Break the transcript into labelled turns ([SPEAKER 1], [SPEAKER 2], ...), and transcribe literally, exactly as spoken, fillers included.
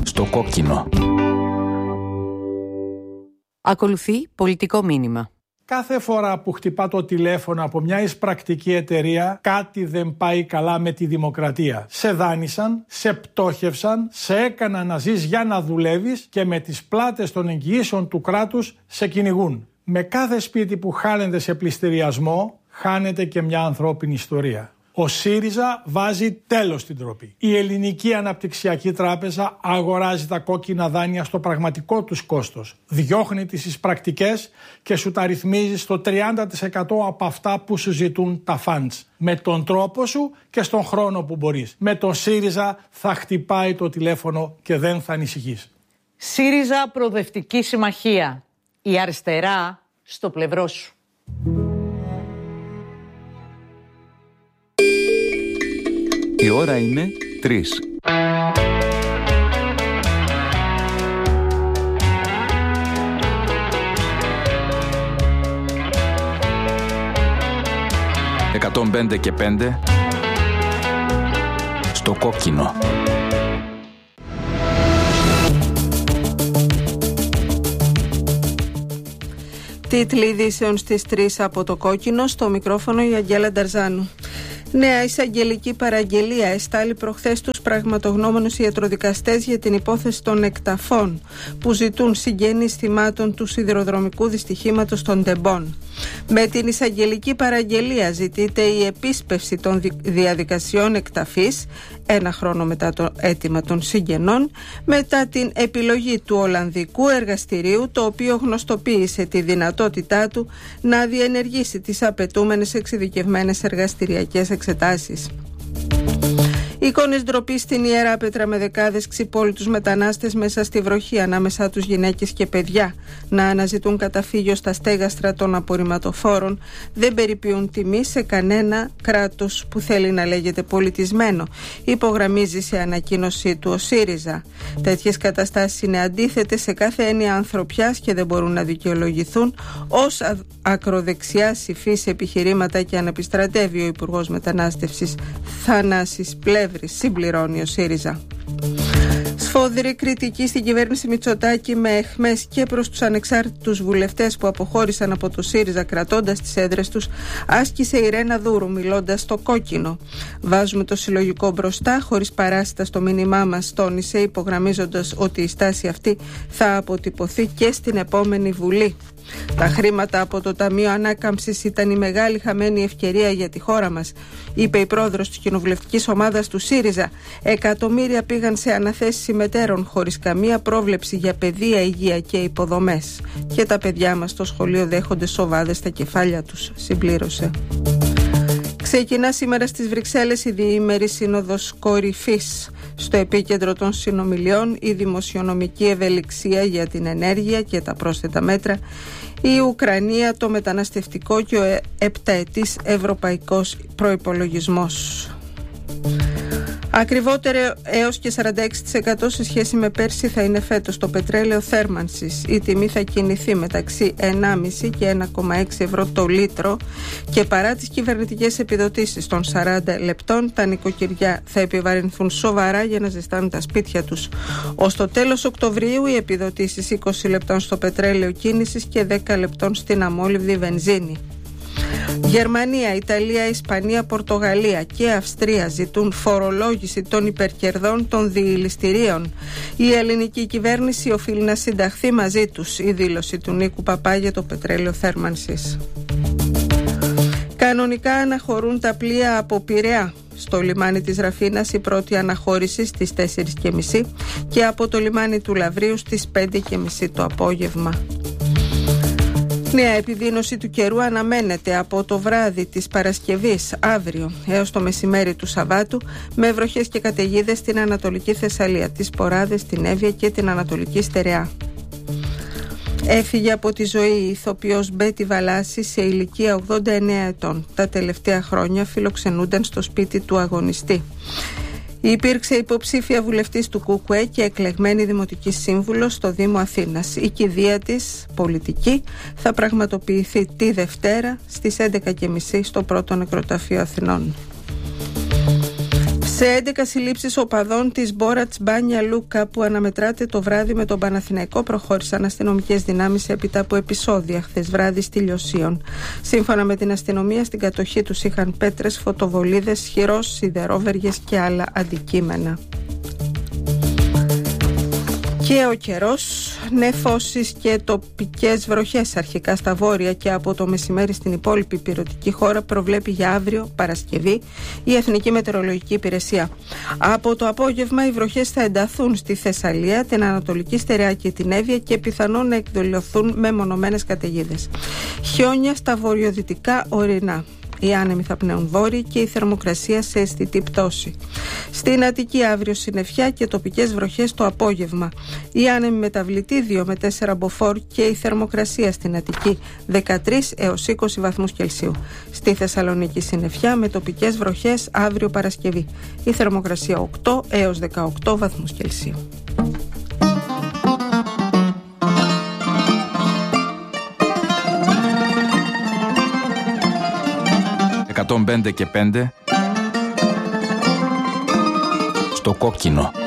[SPEAKER 1] στο κόκκινο.
[SPEAKER 2] Ακολουθεί πολιτικό μήνυμα.
[SPEAKER 3] Κάθε φορά που χτυπά το τηλέφωνο από μια εισπρακτική εταιρεία, κάτι δεν πάει καλά με τη δημοκρατία. Σε δάνεισαν, σε πτώχευσαν, σε έκαναν να ζεις για να δουλεύεις και με τις πλάτες των εγγυήσεων του κράτους σε κυνηγούν. Με κάθε σπίτι που χάνεται σε πληστηριασμό, χάνεται και μια ανθρώπινη ιστορία. Ο ΣΥΡΙΖΑ βάζει τέλος στην ντροπή. Η Ελληνική Αναπτυξιακή Τράπεζα αγοράζει τα κόκκινα δάνεια στο πραγματικό τους κόστος. Διώχνει τις εισπρακτικές και σου τα ρυθμίζει στο τριάντα τοις εκατό από αυτά που σου ζητούν τα funds. Με τον τρόπο σου και στον χρόνο που μπορείς. Με τον ΣΥΡΙΖΑ θα χτυπάει το τηλέφωνο και δεν θα ανησυχείς.
[SPEAKER 4] ΣΥΡΙΖΑ Προοδευτική Συμμαχία. Η αριστερά στο πλευρό σου.
[SPEAKER 1] Η ώρα είναι τρεις. εκατόν πέντε και πέντε στο κόκκινο.
[SPEAKER 5] Τίτλοι ειδήσεων στις τρεις από το κόκκινο, στο μικρόφωνο η Αγγέλα Νταρζάνου. Νέα εισαγγελική παραγγελία εστάλει προχθές στους πραγματογνώμονους ιατροδικαστές για την υπόθεση των εκταφών που ζητούν συγγενείς θυμάτων του σιδηροδρομικού δυστυχήματος των Τεμπών. Με την εισαγγελική παραγγελία ζητείται η επίσπευση των διαδικασιών εκταφής ένα χρόνο μετά το αίτημα των συγγενών, μετά την επιλογή του Ολλανδικού εργαστηρίου, το οποίο γνωστοποίησε τη δυνατότητά του να διενεργήσει τις απαιτούμενες εξειδικευμένες εργαστηριακές εξετάσεις. Εικόνες ντροπής στην Ιερά Πέτρα με δεκάδες ξυπόλοιτους μετανάστες μέσα στη βροχή, ανάμεσά τους γυναίκες και παιδιά, να αναζητούν καταφύγιο στα στέγαστρα των απορριμματοφόρων, δεν περιποιούν τιμή σε κανένα κράτος που θέλει να λέγεται πολιτισμένο, υπογραμμίζει σε ανακοίνωσή του ο ΣΥΡΙΖΑ. Τέτοιες καταστάσεις είναι αντίθετες σε κάθε έννοια ανθρωπιάς και δεν μπορούν να δικαιολογηθούν ως ακροδεξιά υφής επιχειρήματα και αναπιστρατεύει ο Υπουργός Μετανάστευσης Θανάσης Πλεύρης, συμπληρώνει ο ΣΥΡΙΖΑ. Σφόδρη κριτική στην κυβέρνηση Μητσοτάκη με αιχμές και προς τους ανεξάρτητους βουλευτές που αποχώρησαν από το ΣΥΡΙΖΑ κρατώντας τις έδρες τους, άσκησε η Ρένα Δούρου μιλώντας στο κόκκινο. Βάζουμε το συλλογικό μπροστά, χωρίς παράσιτα στο μήνυμά μας, τόνισε, υπογραμμίζοντας ότι η στάση αυτή θα αποτυπωθεί και στην επόμενη Βουλή. Τα χρήματα από το Ταμείο Ανάκαμψης ήταν η μεγάλη χαμένη ευκαιρία για τη χώρα μας, είπε η πρόεδρος της κοινοβουλευτικής ομάδας του ΣΥΡΙΖΑ. Εκατομμύρια πήγαν σε αναθέσεις συμμετέρων χωρίς καμία πρόβλεψη για παιδεία, υγεία και υποδομές. Και τα παιδιά μας στο σχολείο δέχονται σοβάδες στα κεφάλια τους, συμπλήρωσε. Ξεκινά σήμερα στις Βρυξέλλες η διήμερη σύνοδος κορυφής. Στο επίκεντρο των συνομιλιών η δημοσιονομική ευελιξία για την ενέργεια και τα πρόσθετα μέτρα, η Ουκρανία, το μεταναστευτικό και ο επταετής ευρωπαϊκός προϋπολογισμός. Ακριβότερο έως και σαράντα έξι τοις εκατό σε σχέση με πέρσι θα είναι φέτος το πετρέλαιο θέρμανσης. Η τιμή θα κινηθεί μεταξύ ενάμιση και ένα κόμμα έξι ευρώ το λίτρο και παρά τις κυβερνητικές επιδοτήσεις των σαράντα λεπτών, τα νοικοκυριά θα επιβαρυνθούν σοβαρά για να ζεστάνουν τα σπίτια τους. Ως το τέλος Οκτωβρίου οι επιδοτήσεις είκοσι λεπτών στο πετρέλαιο κίνησης και δέκα λεπτών στην αμόλυβδη βενζίνη. Γερμανία, Ιταλία, Ισπανία, Πορτογαλία και Αυστρία ζητούν φορολόγηση των υπερκερδών των διηληστηρίων. Η ελληνική κυβέρνηση οφείλει να συνταχθεί μαζί τους, η δήλωση του Νίκου Παπά για το πετρέλαιο θέρμανσης. Κανονικά αναχωρούν τα πλοία από Πειραιά. Στο λιμάνι της Ραφίνας η πρώτη αναχώρηση στις τέσσερις και μισή και από το λιμάνι του Λαβρίου στις πέντε και μισή το απόγευμα. Νέα επιδείνωση του καιρού αναμένεται από το βράδυ της Παρασκευής αύριο έως το μεσημέρι του Σαββάτου, με βροχές και καταιγίδες στην Ανατολική Θεσσαλία, τις Ποράδες, την Εύβοια και την Ανατολική Στερεά. Έφυγε από τη ζωή η ηθοποιός Μπέτη Βαλάση σε ηλικία ογδόντα εννέα ετών. Τα τελευταία χρόνια φιλοξενούνταν στο σπίτι του αγωνιστή. Υπήρξε υποψήφια βουλευτής του ΚΚΕ και εκλεγμένη δημοτική σύμβουλος στο Δήμο Αθήνας. Η κηδεία της, πολιτική, θα πραγματοποιηθεί τη Δευτέρα στις έντεκα και μισή στο Πρώτο Νεκροταφείο Αθηνών. Σε έντεκα συλλήψεις οπαδών της Μπόρατς Μπάνια Λούκα που αναμετράται το βράδυ με τον Παναθηναϊκό προχώρησαν αστυνομικές δυνάμεις έπειτα από επεισόδια χθες βράδυ στη Λιωσίων. Σύμφωνα με την αστυνομία, στην κατοχή τους είχαν πέτρες, φωτοβολίδες, χειρός, σιδερόβεργες και άλλα αντικείμενα. Και ο καιρός, νεφώσεις και τοπικές βροχές αρχικά στα βόρεια και από το μεσημέρι στην υπόλοιπη ηπειρωτική χώρα προβλέπει για αύριο Παρασκευή η Εθνική Μετεωρολογική Υπηρεσία. Από το απόγευμα οι βροχές θα ενταθούν στη Θεσσαλία, την Ανατολική Στερεά και την Εύβοια και πιθανόν να εκδηλωθούν με μονομένες καταιγίδες. Χιόνια στα βορειοδυτικά ορεινά. Οι άνεμοι θα πνέουν βόρειοι και η θερμοκρασία σε αισθητή πτώση. Στην Αττική αύριο συννεφιά και τοπικές βροχές το απόγευμα. Οι άνεμοι μεταβλητοί δύο με τέσσερα μποφόρ και η θερμοκρασία στην Αττική δεκατρείς έως είκοσι βαθμούς Κελσίου. Στη Θεσσαλονίκη συννεφιά με τοπικές βροχές αύριο Παρασκευή. Η θερμοκρασία οκτώ έως δεκαοκτώ βαθμούς Κελσίου.
[SPEAKER 1] εκατόν πέντε και πέντε στο κόκκινο.